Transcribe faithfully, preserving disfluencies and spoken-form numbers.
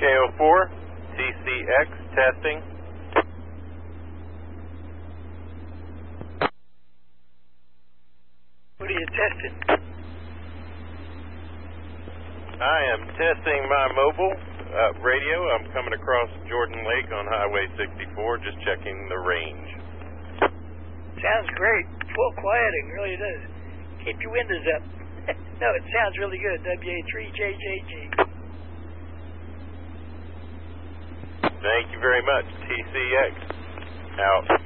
K O four, T C X, testing. What are you testing? I am testing my mobile uh, radio. I'm coming across Jordan Lake on Highway sixty-four, just checking the range. Sounds great. Full quieting, really does. Keep your windows up. No, it sounds really good. W A three J J G. Thank you very much. T C X, out.